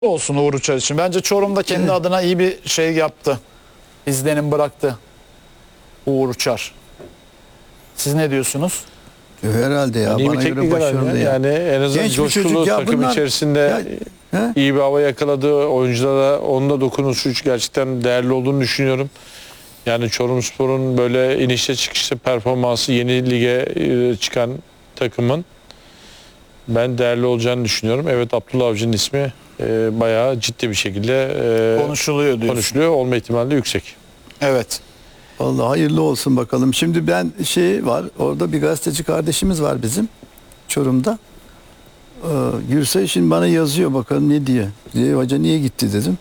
olsun Uğur Uçar için. Bence Çorum'da kendi adına iyi bir şey yaptı. İzlenim bıraktı Uğur Uçar. Siz ne diyorsunuz? Herhalde ya. İyi bir Bana göre teknik adam başarılı ya. ya. Yani en azından Genç bir çocuk coşkulu ya, takım bunlar- içerisinde Ya, iyi bir hava yakaladı. Oyunculara onun da dokunuşu gerçekten değerli olduğunu düşünüyorum. Yani Çorumspor'un böyle inişte çıkışta performansı yeni lige çıkan takımın ben değerli olacağını düşünüyorum. Evet, Abdullah Avcı'nın ismi bayağı ciddi bir şekilde Konuşuluyor diyorsun. konuşuluyor. Olma ihtimali de yüksek. Evet. Vallahi hayırlı olsun bakalım. Şimdi ben var. Orada bir gazeteci kardeşimiz var bizim. Çorum'da. Gürsel şimdi bana yazıyor bakalım ne diye. Diye hoca niye gitti dedim.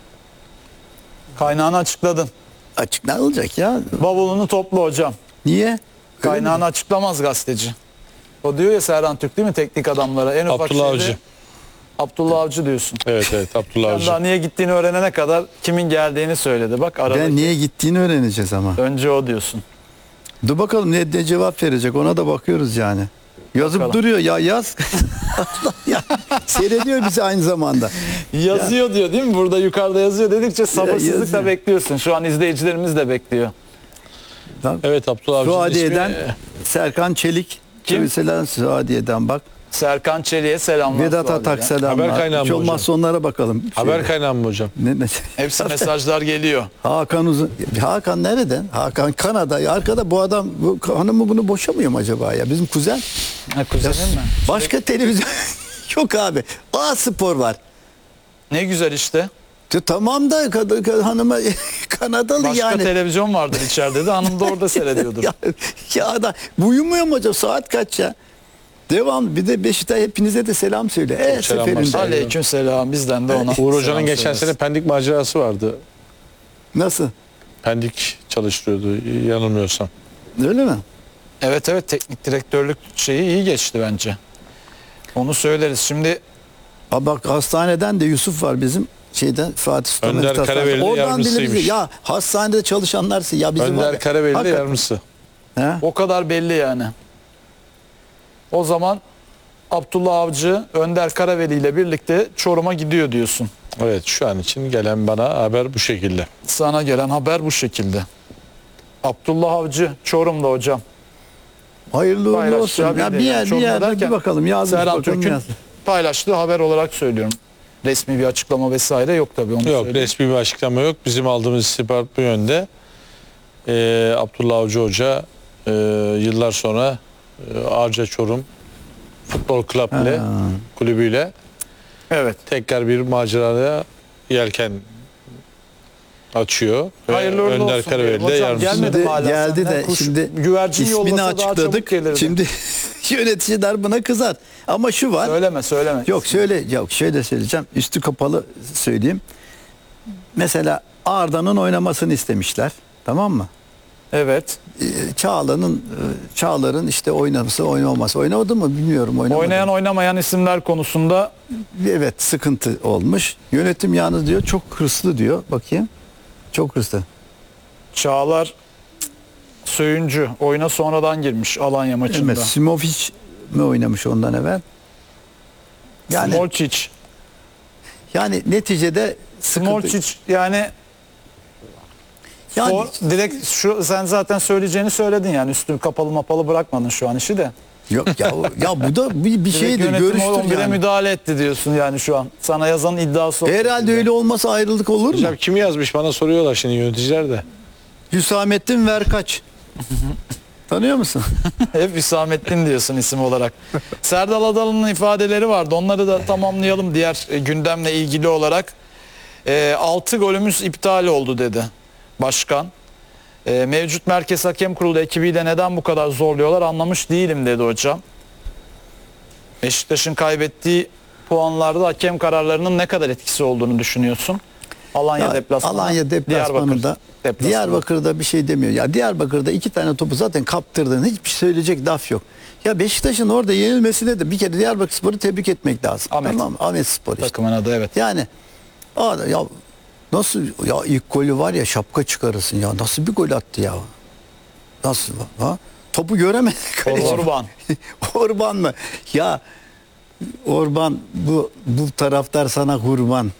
Kaynağını açıkladın. Açık ne olacak ya? Bavulunu topla hocam. Niye? Öyle Kaynağını mi? açıklamaz gazeteci. O diyor ya Serhan Türk değil mi teknik adamlara? En ufak Abdullah şeyde Avcı. Abdullah Avcı diyorsun. Evet Abdullah Sen Avcı. daha niye gittiğini öğrenene kadar kimin geldiğini söyledi. Bak aradaki. Ben niye gittiğini öğreneceğiz ama. Önce o diyorsun. Dur bakalım ne cevap verecek ona da bakıyoruz yani. Yazıp Bakalım. duruyor ya yaz. Allah ya. Seyrediyor bizi aynı zamanda. Yazıyor diyor değil mi? Burada yukarıda yazıyor dedikçe sabırsızlıkla yazıyor. bekliyorsun. Şu an izleyicilerimiz de bekliyor. Evet, Abdullah Avcı'nın Suadiye'den ismi. Serkan Çelik. Kim? Mesela Suadiye'den bak. Serkan Çelik'e selamlar. Vedat Suadiye'den. Atak selamlar. Haber kaynağı mı Hiç olmazsa hocam? onlara bakalım. Haber kaynağı mı hocam? Ne? Hepsi mesajlar geliyor. Hakan Uzun. Hakan nereden? Hakan Kanada. Ya arkada bu adam bu hanımı bunu boşamıyor mu acaba ya? Bizim kuzen. Ha, kuzenin mi? Başka televizyon yok abi. A Spor var. Ne güzel işte. Tamam da hanıma Kanadalı Başka yani. televizyon vardır içeride de hanım da orada seyrediyordur. ya da uyumuyor mu hocam? Saat kaç ya? Devam. Bir de Beşiktaş hepinize de selam söyle. selamlar. Seferinde. Aleyküm selam bizden de ona. Uğur Hoca'nın selam geçen söyleriz. sene Pendik macerası vardı. Nasıl? Pendik çalıştırıyordu yanılmıyorsam. Öyle mi? Evet teknik direktörlük şeyi iyi geçti bence. Onu söyleriz. Şimdi Bak hastaneden de Yusuf var bizim şeyden Fatih Sultan Önder Mehmet Hastanesi. Karabeyli Oradan bile yardımcısıymış. bize ya hastanede çalışanlar ya bizim var ya. Önder Karabeyli de Hakikaten. yardımcısı. He? o kadar belli yani. O zaman Abdullah Avcı, Önder Karaveli ile birlikte Çorum'a gidiyor diyorsun. Evet, şu an için gelen bana haber bu şekilde. Sana gelen haber bu şekilde. Abdullah Avcı Çorum'da hocam. Hayırlı uğurlu Paylaşacağı olsun. Ya belli. bir Yani yer bir Çorum'da yer derken bir bakalım yazmış Serhan bakalım Türk'ün yazmış. paylaştığı haber olarak söylüyorum. Resmi bir açıklama vesaire yok tabii. Onu Yok, söyleyeyim. resmi bir açıklama yok. Bizim aldığımız istihbarat bu yönde. Abdullah Avcı Hoca yıllar sonra Arca Çorum Futbol Club ile kulübüyle Evet. tekrar bir maceraya yelken açıyor. Ve Hayırlı uğurlu Önder olsun Karabeyli diyelim. de Hocam yardımcısı. gelmedi mi hala Geldi senden? de Kuş, şimdi güvercin ismini yollasa daha çabuk açıkladık. gelirdi. Şimdi yöneticiler buna kızar. Ama şu var. Söyleme. Yok şöyle söyleyeceğim. Üstü kapalı söyleyeyim. Mesela Arda'nın oynamasını istemişler. Tamam mı? Evet. Çağlar'ın işte oynaması oynamaması. Oynamadı mı bilmiyorum. Oynamadı. Oynayan oynamayan isimler konusunda Evet sıkıntı olmuş. Yönetim yalnız diyor çok hırslı diyor. Bakayım. Çok hırslı. Çağlar Söyüncü oyuna sonradan girmiş Alanya maçında. Evet, Simovic mi oynamış ondan evvel? Yani Smolcic. yani neticede sıkıntı. Smolcic yani Yani direkt şu sen zaten söyleyeceğini söyledin yani üstünü kapalı bırakmadın şu an işi de. yok ya bu da bir Direkt şeydir, yönetim görüştür 11'e yani. müdahale etti diyorsun yani şu an. Sana yazan iddiası o. Herhalde öyle olmasa ayrılık olur mu? Hocam kim yazmış bana soruyorlar şimdi yöneticiler de. Hüsamettin Verkaç. Tanıyor musun? Hep Hüsamettin diyorsun isim olarak. Serdal Adalı'nın ifadeleri vardı. Onları da tamamlayalım diğer gündemle ilgili olarak. 6 golümüz iptal oldu dedi başkan. Mevcut Merkez Hakem Kurulu ekibiyle neden bu kadar zorluyorlar anlamış değilim dedi hocam. Beşiktaş'ın kaybettiği puanlarda hakem kararlarının ne kadar etkisi olduğunu düşünüyorsun? Alanya Ya, deplasmanı. Alanya deplasmanında Diyarbakır'da bir şey demiyor. Ya Diyarbakır'da 2 tane topu zaten kaptırdın. Hiçbir söyleyecek laf yok. Ya Beşiktaş'ın orada yenilmesine de bir kere Diyarbakırspor'u tebrik etmek lazım. Ahmet. Tamam mı? Ahmet Spor işte. Takımın adı evet. Yani ya nasıl ya ilk golü var ya şapka çıkarırsın ya. Nasıl bir gol attı ya? Nasıl ha? Topu göremedi kaleci. Orban. Orban mı? Ya Orban bu taraftar sana kurban.